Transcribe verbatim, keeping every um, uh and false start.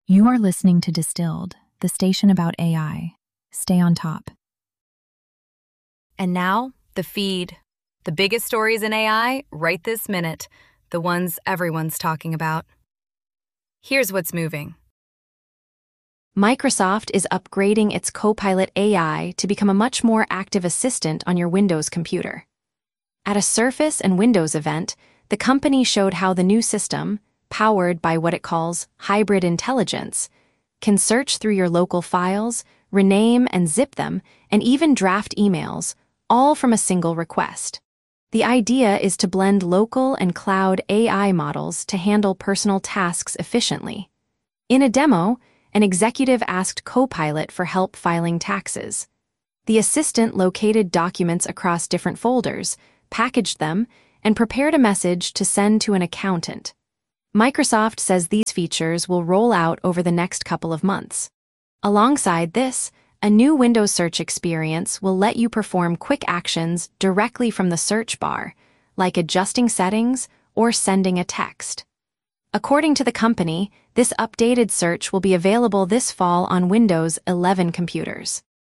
You are listening to Distilled, the station about A I. Stay on top. And now, the feed. The biggest stories in A I right this minute, the ones everyone's talking about. Here's what's moving. Microsoft is upgrading its Copilot A I to become a much more active assistant on your Windows computer. At a Surface and Windows event, the company showed how the new system, powered by what it calls hybrid intelligence, can search through your local files, rename and zip them, and even draft emails, all from a single request. The idea is to blend local and cloud A I models to handle personal tasks efficiently. In a demo, an executive asked Copilot for help filing taxes. The assistant located documents across different folders, packaged them, and prepared a message to send to an accountant. Microsoft says these features will roll out over the next couple of months. Alongside this, a new Windows search experience will let you perform quick actions directly from the search bar, like adjusting settings or sending a text. According to the company, this updated search will be available this fall on Windows eleven computers.